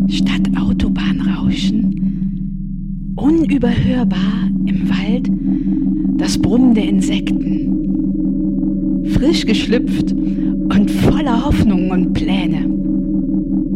statt Autobahnrauschen, unüberhörbar im Wald das Brummen der Insekten. Frisch geschlüpft und voller Hoffnungen und Pläne.